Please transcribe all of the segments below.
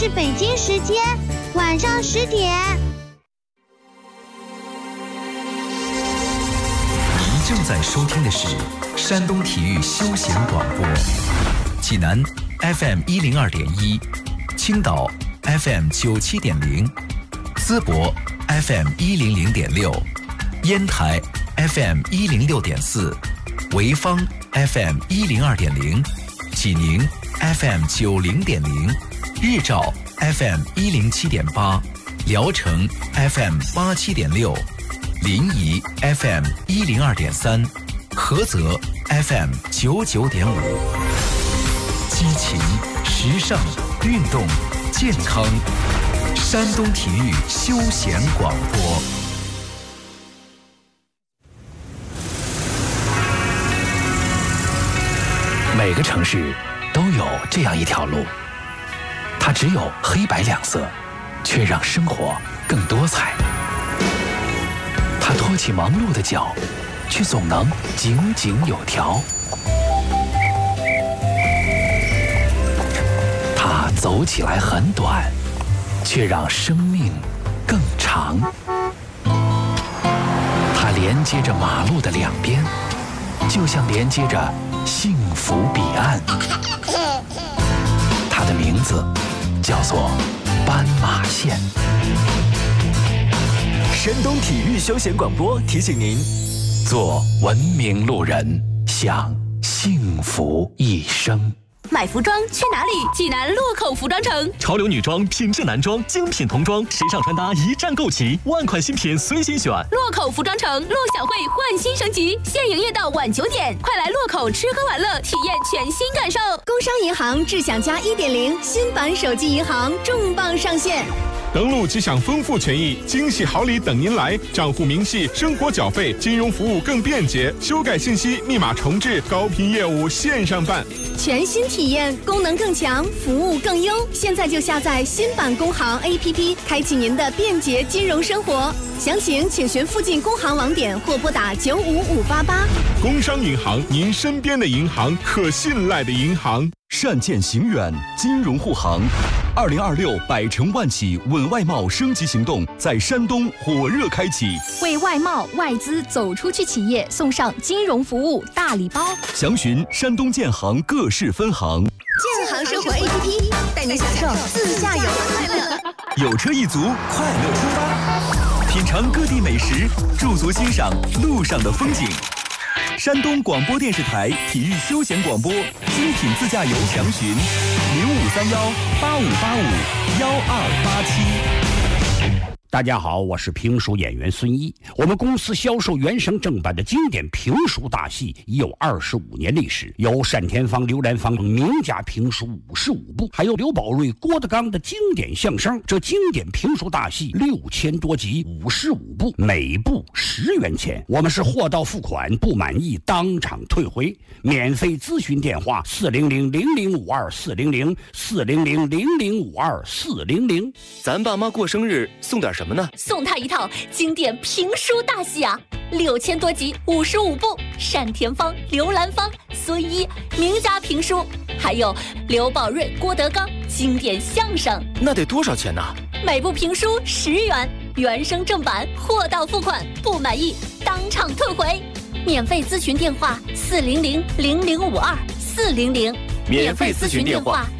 是北京时间晚上10点。 您正在收听的是山东体育休闲广播，济南 FM 102.1，青岛 FM 97.0，淄博 FM 100.6，烟台 FM 106.4，潍坊 FM 102.0，济宁 FM 90.0，日照 FM 107.8，聊城 FM 87.6，临沂 FM 102.3，菏泽 FM 99.5。激情、时尚、运动、健康，山东体育休闲广播。 每个城市都有这样一条路，它只有黑白两色，却让生活更多彩。它拖起忙碌的脚，却总能井井有条。它走起来很短，却让生命更长。它连接着马路的两边，就像连接着幸福彼岸。它的名字叫做斑马线。 山东体育休闲广播提醒您： 做文明路人，享幸福一生。 买服装去哪里？济南洛口服装城， 潮流女装、品质男装、精品童装，时尚穿搭一站购齐，万款新品随心选。 洛口服装城，陆小慧焕新升级，现营业到晚9点，快来洛口吃喝玩乐，体验全新感受。 工商银行智享加1.0新版手机银行重磅上线。 登录即享丰富权益，惊喜好礼等您来！账户明细、生活缴费、金融服务更便捷，修改信息、密码重置、高频业务线上办， 全新体验，功能更强，服务更优。现在就下载新版工行 APP， 开启您的便捷金融生活。详情请询附近工行网点或拨打95588。 工商银行，您身边的银行，可信赖的银行。 善见行远，金融护航。2026百城万企稳外贸升级行动在山东火热开启， 为外贸外资走出去企业送上金融服务大礼包。 详询山东建行各市分行。 建行生活 APP 带您享受自驾游的快乐。 有车一族，快乐出发，品尝各地美食，驻足欣赏路上的风景。山东广播电视台体育休闲广播，精品自驾游详询053185851287。 大家好，我是评书演员孙一。我们公司销售原声正版的经典评书大戏已有25年历史，有单田芳、刘兰芳名家评书55部，还有刘宝瑞、郭德纲的经典相声。这经典评书大戏6000多集，55部，每部10元钱。我们是货到付款，不满意当场退回。免费咨询电话400-0052-400，400-0052-400。 咱爸妈过生日送点什么呢？ 送他一套经典评书大戏啊，6000多集，55部，单田芳、刘兰芳、孙一名家评书，还有刘宝瑞、郭德纲经典相声。 那得多少钱呢？ 每部评书10元，原声正版，货到付款，不满意当场退回。免费咨询电话400-0052-400， 免费咨询电话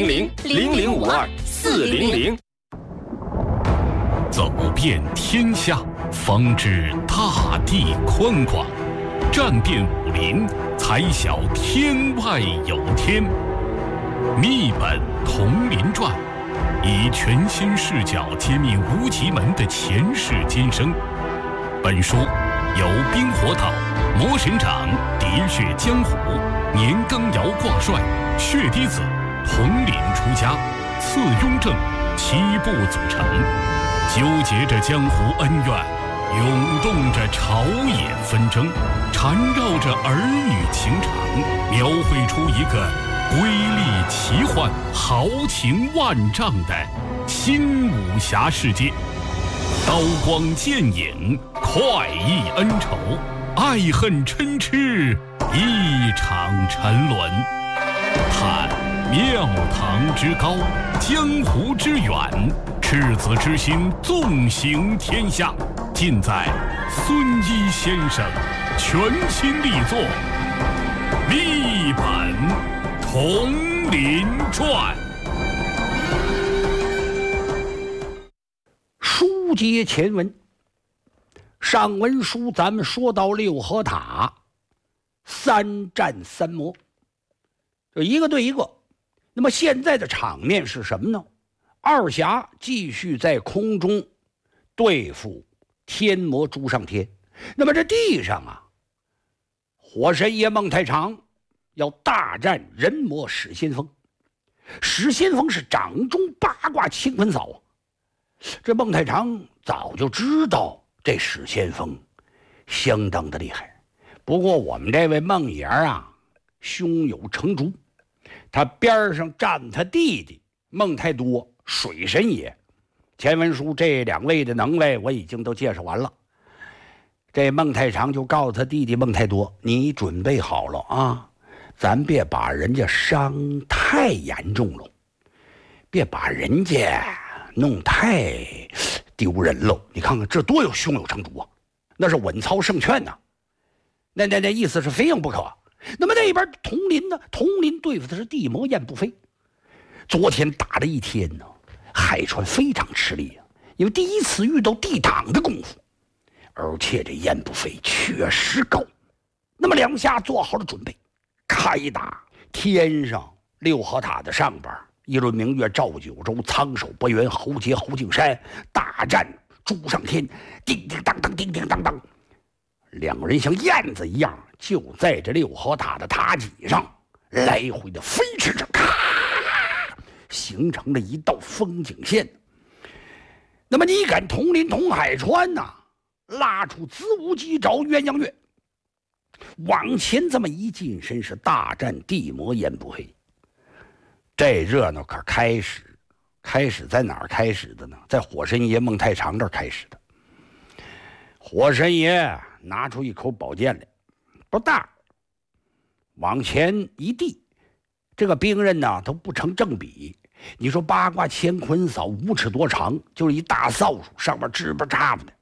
400-0052-400。 走遍天下，方知大地宽广；战遍武林，才晓天外有天。密本同林传，以全新视角揭秘无极门的前世今生。本书由冰火岛、魔神掌、喋血江湖、年羹尧挂帅、血滴子、统领出家、次雍正7部组成，纠结着江湖恩怨，涌动着朝野纷争，缠绕着儿女情长，描绘出一个瑰丽奇幻、豪情万丈的新武侠世界。刀光剑影，快意恩仇，爱恨嗔痴，一场沉沦。看庙堂之高，江湖之远，赤子之心纵行天下，尽在孙一先生全新力作《一本铜林传》。 书接前文，上文书咱们说到六合塔3战3磨，就一个对一个。那么现在的场面是什么呢？二侠继续在空中对付天魔朱上天。那么这地上啊，火神爷孟太长要大战人魔史先锋。史先锋是掌中八卦乾坤嫂啊。这孟太长早就知道这史先锋相当的厉害，不过我们这位孟爷啊，胸有成竹，他边上站他弟弟孟太多水神爷。前文书这两位的能耐我已经都介绍完了。这孟太长就告诉他弟弟孟太多，你准备好了啊，咱别把人家伤太严重了，别把人家弄太丢人了。你看看这多有胸有成竹啊，那是稳操胜券呐。那意思是非赢不可。那么那边铜林呢？铜林对付的是地魔燕不飞。昨天打了一天呢，海川非常吃力啊，因为第一次遇到地挡的功夫，而且这燕不飞确实高。那么两下做好了准备，开打。天上六合塔的上边，一轮明月照九州，苍手伯元侯杰侯敬山大战朱上天，叮叮当当叮叮当当，两人像燕子一样就在这六合塔的塔脊上来回的飞驰着，咔，形成了一道风景线。那么你敢铜林铜海川呐，拉出子午鸡爪鸳鸯月，往前这么一近身，是大战地魔燕不黑。这热闹可开始在哪儿开始的呢？在火神爷孟太长这儿开始的。火神爷拿出一口宝剑来，不大，往前一递，这个兵刃呢都不成正比。你说八卦乾坤嫂5尺多长，就是一大扫帚，上面吱吧喳吧的，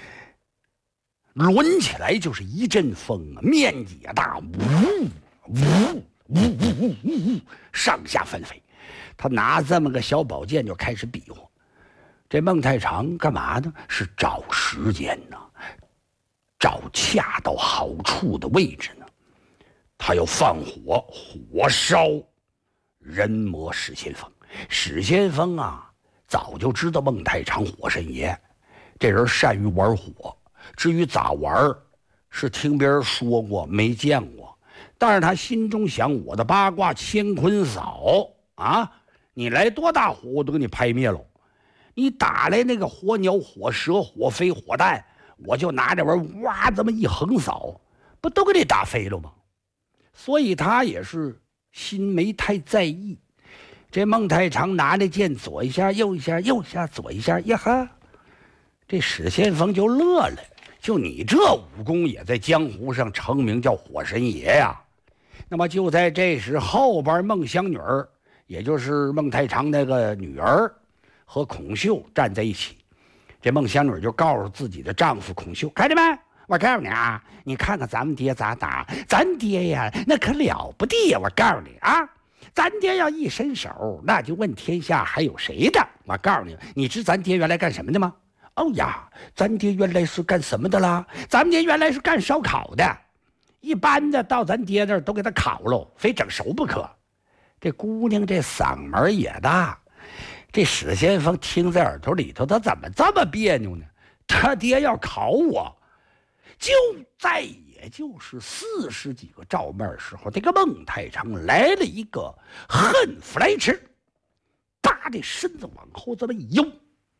抡起来就是一阵风啊，面积也大，呜呜呜呜呜呜，上下翻飞。他拿这么个小宝剑就开始比划。这孟太长干嘛呢？是找时间呢，找恰到好处的位置呢。他要放火，火烧人魔史先锋。史先锋啊，早就知道孟太长火神爷这人善于玩火，至于咋玩，是听别人说过，没见过。但是他心中想，我的八卦乾坤嫂啊，你来多大火我都给你拍灭了。你打来那个火鸟、火蛇、火飞、火弹，我就拿这玩意儿哇这么一横扫，不都给你打飞了吗？所以他也是心没太在意。这孟太长拿着剑左一下右一下，右一下左一下，呀哈，这史先锋就乐了。就你这武功也在江湖上成名，叫火神爷呀。那么就在这时，后边孟香女儿，也就是孟太长那个女儿，和孔秀站在一起。这孟香女就告诉自己的丈夫孔秀，看见没，我告诉你啊，你看看咱们爹咋打，咱爹呀那可了不得呀，我告诉你啊，咱爹要一伸手，那就问天下还有谁的。我告诉你，你知咱爹原来干什么的吗？哦呀，咱爹原来是干什么的啦？咱们爹原来是干烧烤的，一般的到咱爹那儿都给他烤了，非整熟不可。这姑娘这嗓门也大，这史先锋听在耳朵里头，他怎么这么别扭呢？他爹要烤我。就在也就是40几个照面时候，这个孟太长来了一个恨弗莱驰，啪的身子往后这么一悠，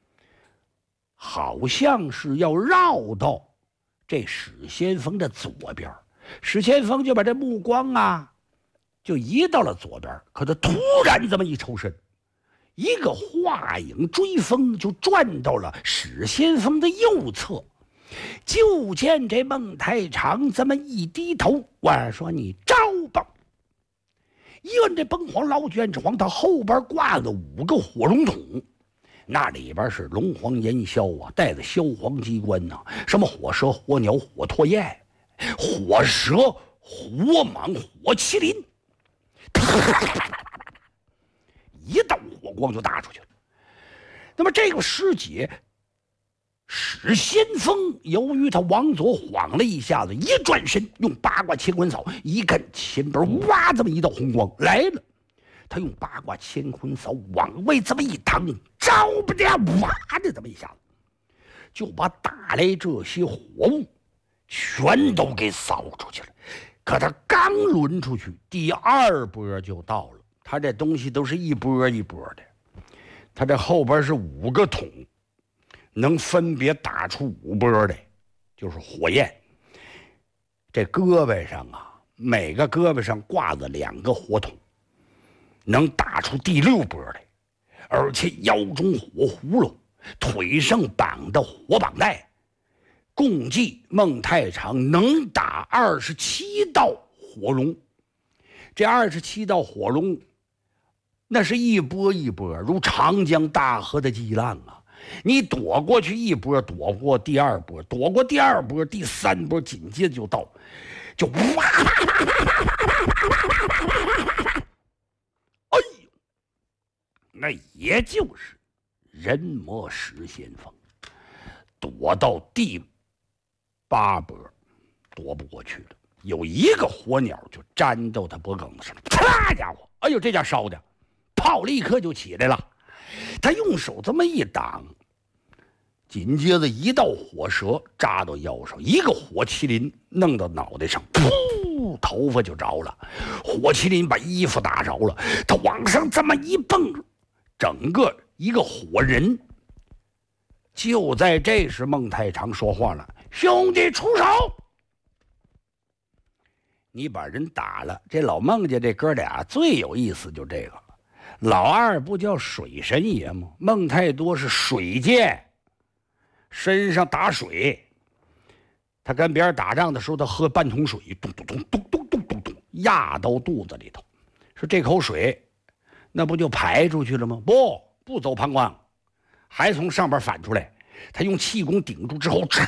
好像是要绕到这史先锋的左边。史先锋就把这目光啊就移到了左边，可他突然这么一抽身，一个画影追风就转到了史先锋的右侧。就见这孟太长这么一低头，我说你招吧， 一摁这崩黄老卷床，它后边挂着5个火龙筒，那里边是龙黄炎硝啊，带着消黄机关呐、什么火蛇、火鸟、火唾焰、火蛇、火蟒、火麒麟，一道火光就打出去了。那么这个师姐史先锋，由于他往左晃了一下子，一转身用八卦乾坤扫，一看前边哇这么一道红光来了，他用八卦乾坤扫往外这么一腾，招不得哇的这么一下子，就把打来这些火物全都给扫出去了。可他刚抡出去，第2波就到了。他这东西都是一波一波的，他这后边是5个桶，能分别打出5波来，就是火焰。这胳膊上啊，每个胳膊上挂着2个火筒，能打出第6波来，而且腰中火葫芦，腿上绑的火绑带，共计孟太常能打27道火龙。这27道火龙，那是一波一波，如长江大河的激浪啊！你躲过去一波，躲过第2波，躲过第2波，第3波紧接着就到，就哇！哎呦，那也就是人魔石先锋，躲到第8波，躲不过去了。有一个火鸟就粘到他脖梗子上了，啪家伙！哎呦，这家烧的，炮立刻就起来了。他用手这么一挡，紧接着一道火蛇扎到腰上，一个火麒麟弄到脑袋上，噗，头发就着了。火麒麟把衣服打着了，他往上这么一蹦，整个一个火人。就在这时，孟太常说话了：“兄弟，出手！你把人打了。”这老孟家这哥俩最有意思就这个了。老二不叫水神爷吗？孟太多是水剑，身上打水。他跟别人打仗的时候，他喝半桶水，咚咚咚咚咚咚咚咚，压到肚子里头。说这口水，那不就排出去了吗？不走膀胱，还从上边反出来。他用气功顶住之后，嚓，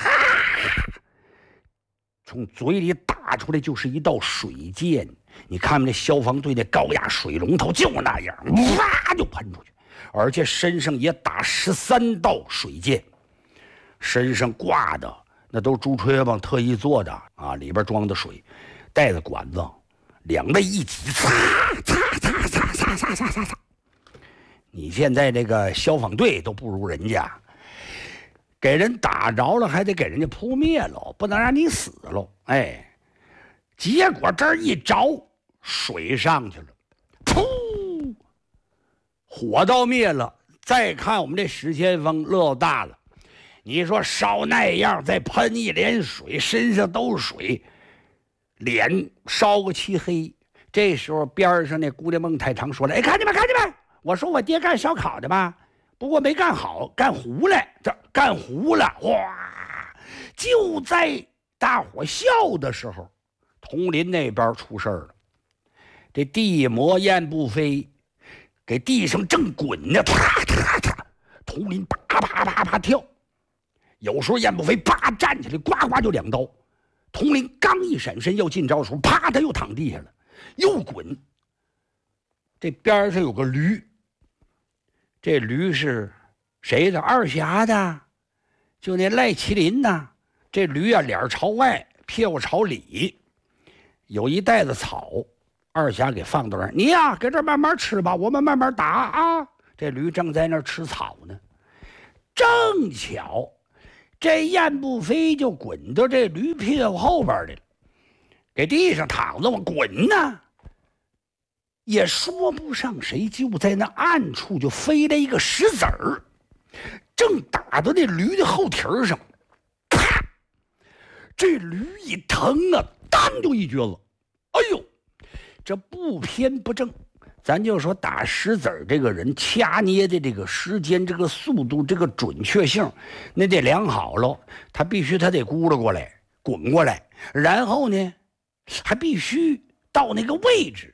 从嘴里打出来就是一道水箭。你看那消防队的高压水龙头就那样，哇就喷出去，而且身上也打13道水箭，身上挂的那都竹吹棒特意做的啊，里边装的水，带着管子，两肋一挤，擦擦擦擦擦擦擦擦擦。你现在这个消防队都不如人家，给人打着了还得给人家扑灭了，不能让你死了。哎。结果这儿一着，水上去了，噗，火倒灭了。再看我们这石先锋乐大了，你说烧那样，再喷一脸水，身上都是水，脸烧个漆黑。这时候边上那姑娘孟太常说了：“哎，看见没？看见没？我说我爹干烧烤的吧，不过没干好，干糊了。这干糊了，哇！就在大伙笑的时候。”佟林那边出事了，这地魔燕不飞，给地上正滚呢，啪啪啪，佟林啪啪啪啪跳，有时候燕不飞啪站起来，呱呱就2刀。佟林刚一闪身要进招的时候，啪他又躺地下了，又滚。这边上有个驴，这驴是谁的？二侠的，就那赖麒麟呐。这驴啊，脸朝外，屁股朝里。有一袋子草，二侠给放到那儿，你呀搁这慢慢吃吧，我们慢慢打啊。这驴正在那儿吃草呢，正巧这燕不飞就滚到这驴屁股后边来了，给地上躺着，我滚呢。也说不上谁，就在那暗处就飞来一个石子儿，正打到那驴的后蹄上，啪！这驴一疼啊，当就一撅子，哎呦，这不偏不正，咱就说打石子儿这个人掐捏的这个时间、这个速度、这个准确性，那得量好了。他必须得咕噜过来、滚过来，然后呢，还必须到那个位置，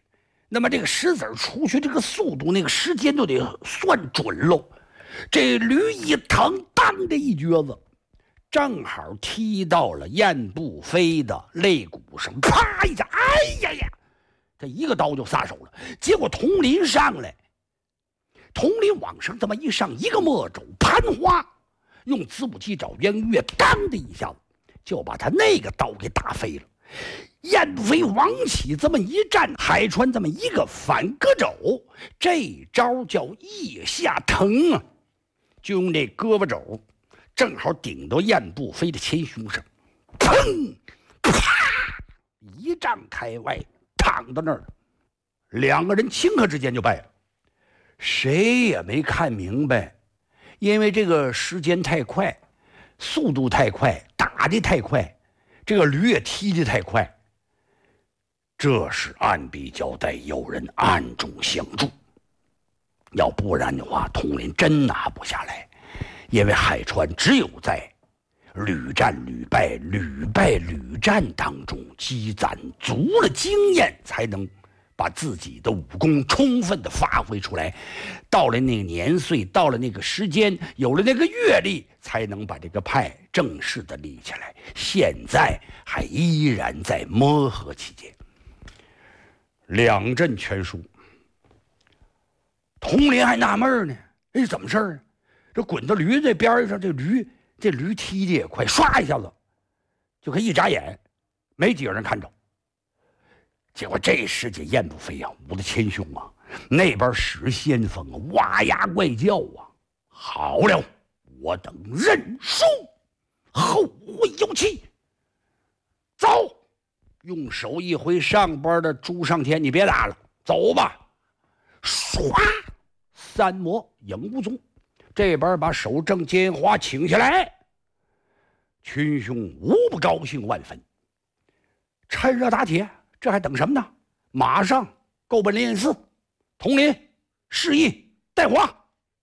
那么这个石子出去这个速度，那个时间就得算准喽。这驴一腾，当的一撅子，正好踢到了燕不飞的肋骨上，啪一下，哎呀呀！这一个刀就撒手了。结果佟林上来，佟林往上这么一上，一个墨肘盘花，用子午鸡爪圆月，当的一下子就把他那个刀给打飞了。燕不飞往起这么一站，海川这么一个反胳肘，这招叫腋下疼啊！就用这胳膊肘正好顶到燕不飞的前胸上，砰！啪！一丈开外，躺到那儿了。两个人顷刻之间就败了，谁也没看明白，因为这个时间太快，速度太快，打得太快，这个驴也踢得太快。这是暗笔交代，有人暗中相助，要不然的话，佟林真拿不下来。因为海川只有在屡战屡败、屡败屡战当中积攒足了经验，才能把自己的武功充分的发挥出来。到了那个年岁，到了那个时间，有了那个阅历，才能把这个派正式的立起来。现在还依然在磨合期间。两阵全输，佟林还纳闷呢，这是怎么事儿？这滚到驴这边上，这驴踢的也快，唰一下子，就可一眨眼，没几个人看着。结果这时这燕不飞啊，捂着前胸啊，那边使先锋啊，哇呀怪叫啊！好了，我等认输，后会有期。走！用手一挥上边的朱上天，你别打了，走吧。唰，三魔影无踪。这边把手正剑花请下来，群雄无不高兴万分。趁热打铁，这还等什么呢？马上够奔灵隐寺，佟林示意带花。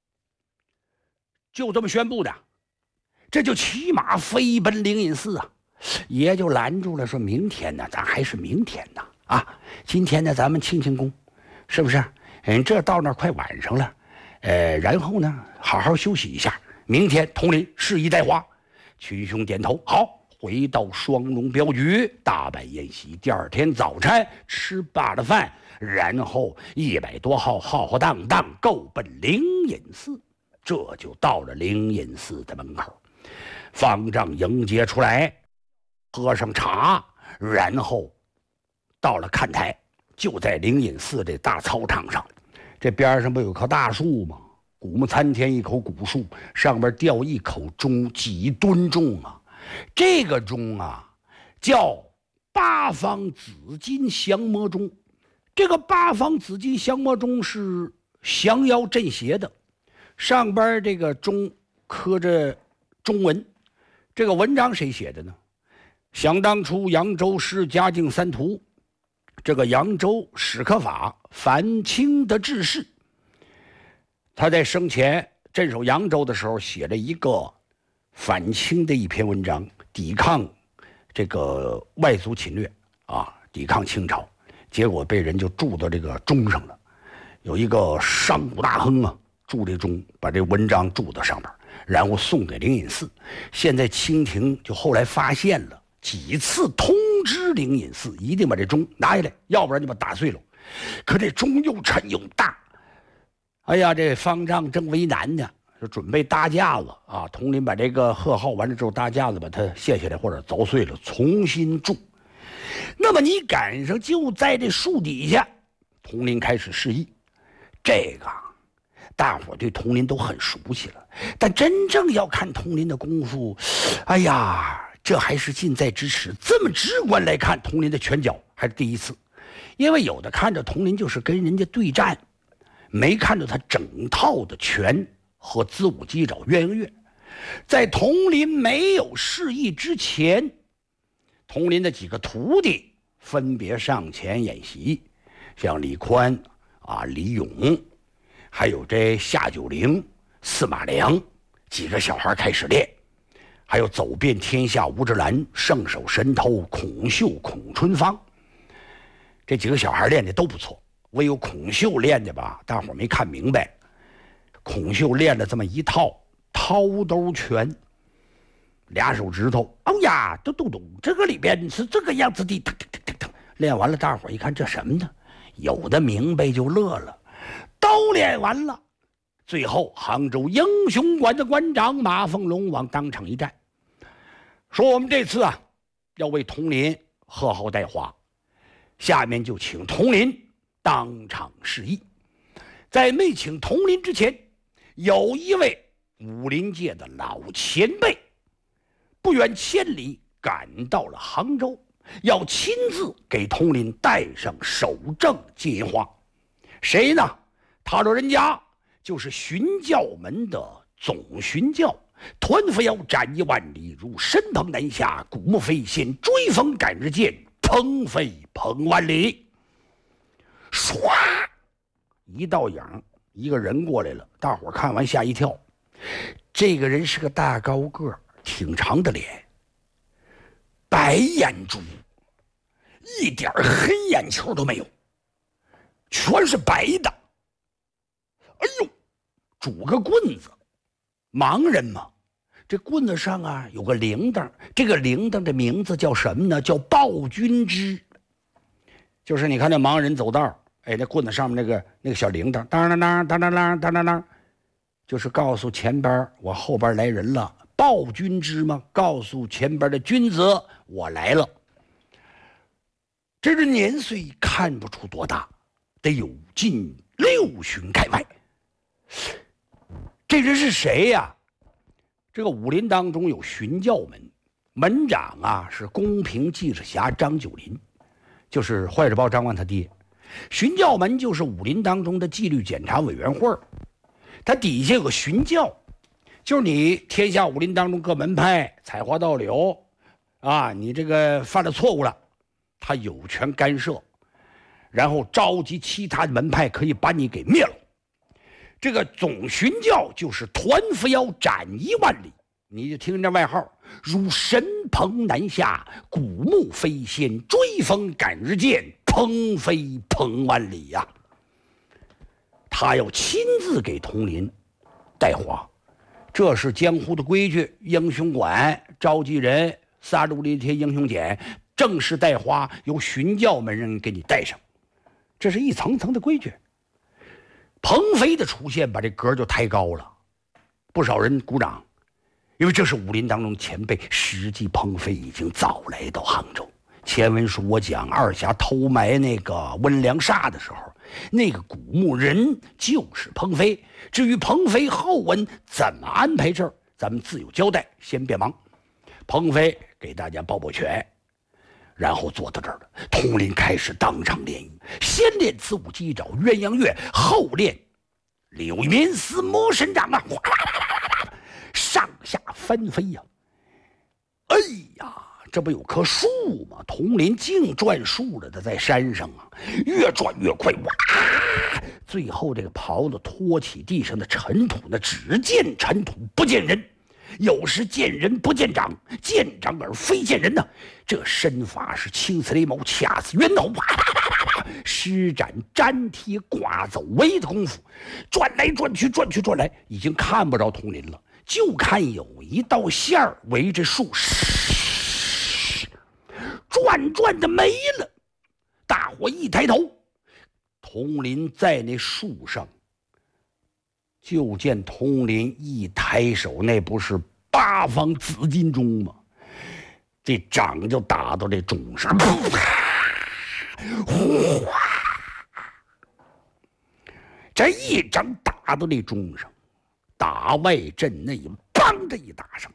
就这么宣布的，这就骑马飞奔灵隐寺啊。爷就拦住了，说明天呢，咱还是明天呢啊！今天呢，咱们庆庆功，是不是？这到那儿快晚上了，然后呢，好好休息一下。明天佟林示意带花，群雄点头，好，回到双龙镖局大摆宴席。第二天早晨吃罢了饭，然后100多号浩浩荡荡够奔灵隐寺，这就到了灵隐寺的门口。方丈迎接出来，喝上茶，然后到了看台，就在灵隐寺这大操场上，这边上不有棵大树吗？古木参天一口古树，上边吊一口钟，几吨钟啊！这个钟啊，叫八方紫金降魔钟。这个八方紫金降魔钟是降妖镇邪的，上边这个钟刻着中文。这个文章谁写的呢？想当初扬州市嘉靖3图，这个扬州史可法樊清的志士，他在生前镇守扬州的时候写了一个反清的一篇文章，抵抗这个外族侵略啊，抵抗清朝，结果被人就铸到这个钟上了。有一个商贾大亨啊，铸这钟，把这文章铸到上面，然后送给灵隐寺。现在清廷就后来发现了，几次通知灵隐寺一定把这钟拿下来，要不然就把它打碎了。可这钟又沉又大，哎呀，这方丈正为难呢，就准备搭架子啊。佟林把这个贺号完了之后，搭架子把它卸下来或者凿碎了，重新铸。那么你赶上就在这树底下，佟林开始示意。这个大伙对佟林都很熟悉了，但真正要看佟林的功夫，哎呀，这还是近在咫尺。这么直观来看，佟林的拳脚还是第一次，因为有的看着佟林就是跟人家对战，没看着他整套的拳和子午鸡爪鸳鸯跃。在佟林没有示意之前，佟林的几个徒弟分别上前演习，像李宽啊、李勇，还有这夏九龄、司马良几个小孩开始练，还有走遍天下吴志兰、圣手神偷孔秀、孔春芳，这几个小孩练的都不错， 唯有孔秀练的吧，大伙没看明白。孔秀练了这么一套掏兜拳，俩手指头，哦呀，咚咚咚，这个里边是这个样子的，腾腾腾腾腾。练完了，大伙一看这什么呢？有的明白就乐了。都练完了，最后杭州英雄馆的馆长马凤龙往当场一站，说我们这次啊要为佟林贺号带花，下面就请佟林当场示意。在没请佟林之前，有一位武林界的老前辈不远千里赶到了杭州，要亲自给佟林带上首正接花。谁呢？他老人家就是寻教门的总寻教，团扶摇斩1万里，如神鹏南下，古木飞仙，追风赶日箭，鹏飞鹏万里。唰，一道影，一个人过来了，大伙看完吓一跳。这个人是个大高个，挺长的脸，白眼珠，一点黑眼球都没有，全是白的。哎呦，拄个棍子，盲人嘛，这棍子上啊有个铃铛，这个铃铛的名字叫什么呢？叫报君之。就是你看那盲人走道，哎，那棍子上面那个小铃铛，当当当当当当当当当，就是告诉前边我后边来人了，报君之嘛，告诉前边的君子我来了。这人年岁看不出多大，得有近60开外。这人是谁呀？这个武林当中有寻教门，门长啊是公平记者侠张九龄，就是坏人包张万他爹。寻教门就是武林当中的纪律检查委员会，他底下有个寻教，就是你天下武林当中各门派采花盗柳啊，你这个犯了错误了，他有权干涉，然后召集其他的门派可以把你给灭了。这个总寻教就是团扶摇斩1万里，你就听这外号，如神鹏南下，古木飞仙，追风赶日箭，鹏飞鹏万里呀。他要亲自给佟林带花，这是江湖的规矩。英雄馆召集人，36里贴英雄简，正式带花由寻教门人给你带上，这是一层层的规矩。鹏飞的出现把这格就抬高了，不少人鼓掌，因为这是武林当中前辈。实际鹏飞已经早来到杭州。前文书我讲二峡偷埋那个温良煞的时候，那个古墓人就是鹏飞。至于鹏飞后文怎么安排这儿，咱们自有交代，先别忙。鹏飞给大家抱拳，然后坐到这儿了。佟林开始当场练武，先练子午鸡爪鸳鸯跃，后练柳面丝魔神掌啊，哗啦啦啦啦，上下翻飞呀！哎呀，这不有棵树吗？佟林净转树了的，在山上啊，越转越快，哇！最后这个袍子拖起地上的尘土，那只见尘土不见人。有时见人不见掌，见掌而非见人呢。这身法是青刺雷毛，掐死猿头，施展粘贴挂走围的功夫，转来转去，转去转来，已经看不着佟林了，就看有一道线儿围着树，转的没了。大伙一抬头，佟林在那树上。就见佟林一抬手，那不是8方紫金钟吗？这掌就打到这钟上，这一掌打到这钟上，打外震内，梆的一打上，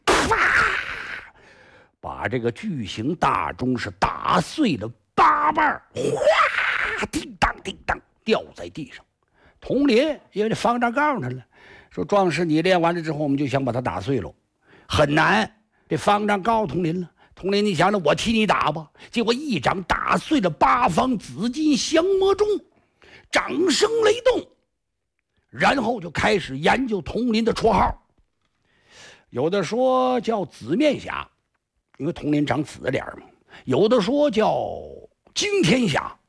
把这个巨型大钟是打碎了8瓣，哗，叮当叮当，掉在地上。佟林因为这方丈告诉他了，说壮士你练完了之后，我们就想把他打碎了，很难。这方丈告诉佟林了，佟林你想想，我替你打吧。结果一掌打碎了8方紫金降魔钟，掌声雷动，然后就开始研究佟林的绰号，有的说叫紫面侠，因为佟林长紫脸嘛；有的说叫惊天侠，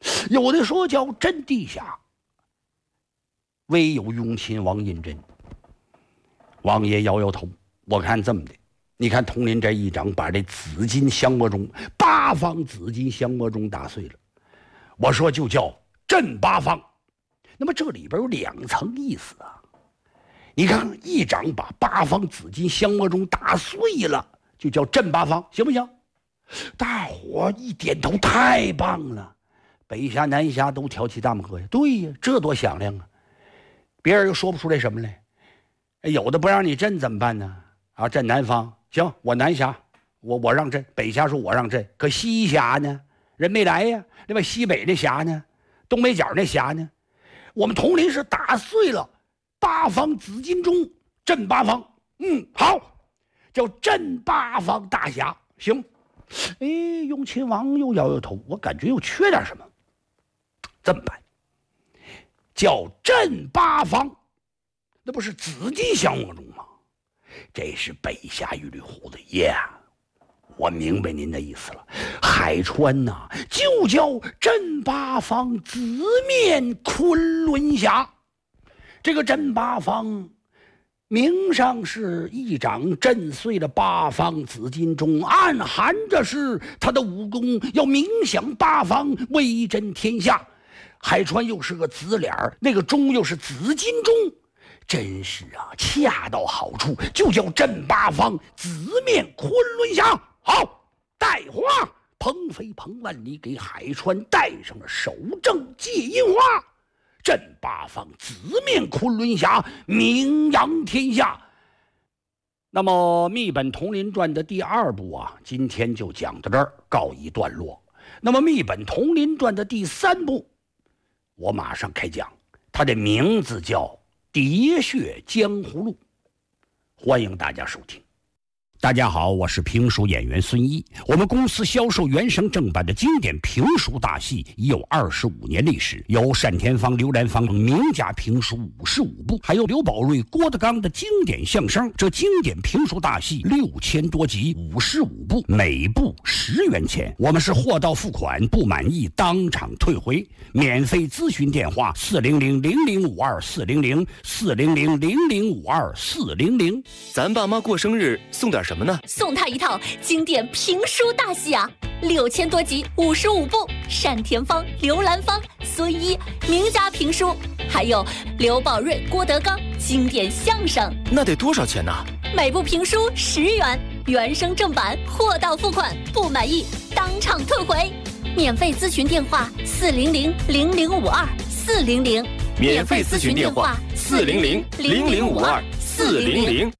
有的说叫镇地侠，唯有永亲王胤禛。王爷摇摇头，我看这么的，你看统领这一掌把这紫金降魔钟8方紫金降魔钟打碎了，我说就叫镇八方。那么这里边有2层意思啊。你看一掌把8方紫金降魔钟打碎了，就叫镇八方，行不行？大伙一点头，太棒了！北峡南峡都挑起大拇哥呀。对呀，这多响亮啊！别人又说不出来什么来。有的不让你镇怎么办呢？啊，镇南方行，我南峡我让镇，北峡说我让镇，可西峡呢？人没来呀。另外西北那峡呢？东北角那峡呢？我们统领是打碎了8方紫金钟，镇八方。好，叫镇八方大峡，行。永亲王又摇摇头，我感觉又缺点什么。这么办？叫镇八方，那不是紫金降魔钟吗？这是北峡一缕胡子呀。我明白您的意思了，海川呐，就叫镇八方紫面昆仑峡。这个镇八方名上是一掌震碎了8方紫金钟，暗含着是他的武功要名响8方，威震天下。海川又是个紫脸，那个钟又是紫金钟，真是啊，恰到好处，就叫镇八方紫面昆仑峡。好，带花，鹏飞彭万里给海川带上了首正戒印花，镇八方紫面昆仑峡，名扬天下。那么密本统领传的第2部啊，今天就讲到这儿，告一段落。那么密本统领传的第3部，我马上开讲，它的名字叫《喋血江湖录》，欢迎大家收听。大家好，我是评书演员孙一。我们公司销售原声正版的经典评书大戏已有25年历史，有单田芳、刘兰芳等名家评书55部，还有刘宝瑞、郭德纲的经典相声。这经典评书大戏6000多集，55部，每部10元钱。我们是货到付款，不满意当场退回。免费咨询电话400-0052-400，400-0052-400。 咱爸妈过生日送点什么呢？ 送他一套经典评书大戏啊，6000多集，55部，单田芳、刘兰芳、孙一名家评书，还有刘宝瑞、郭德纲经典相声。 那得多少钱呢？ 每部评书10元，原声正版，货到付款，不满意当场退回。免费咨询电话400-0052-400， 免费咨询电话400-0052-400。